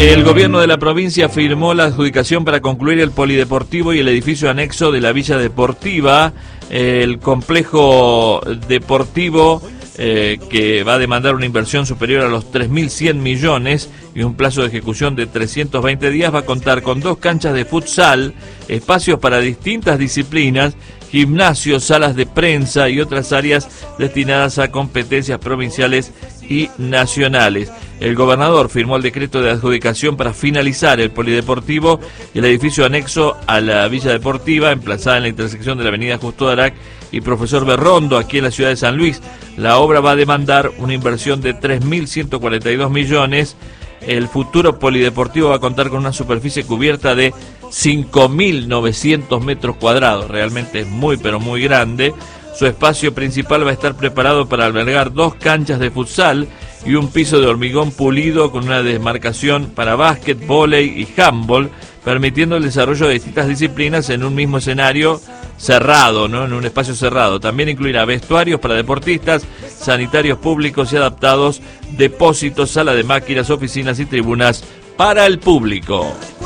El gobierno de la provincia firmó la adjudicación para concluir el polideportivo y el edificio anexo de la Villa Deportiva, el complejo deportivo que va a demandar una inversión superior a los 3.100 millones y un plazo de ejecución de 320 días. Va a contar con 2 canchas de futsal, espacios para distintas disciplinas, gimnasios, salas de prensa y otras áreas destinadas a competencias provinciales y nacionales. El gobernador firmó el decreto de adjudicación para finalizar el polideportivo y el edificio anexo a la Villa Deportiva, emplazada en la intersección de la avenida Justo Darac y Profesor Berrondo, aquí en la ciudad de San Luis. La obra va a demandar una inversión de 3.142 millones. El futuro polideportivo va a contar con una superficie cubierta de 5.900 metros cuadrados. Realmente es muy, pero muy grande. Su espacio principal va a estar preparado para albergar 2 canchas de futsal y un piso de hormigón pulido con una demarcación para básquet, vóley y handball, permitiendo el desarrollo de distintas disciplinas en un mismo escenario cerrado, ¿no? En un espacio cerrado. También incluirá vestuarios para deportistas, sanitarios públicos y adaptados, depósitos, sala de máquinas, oficinas y tribunas para el público.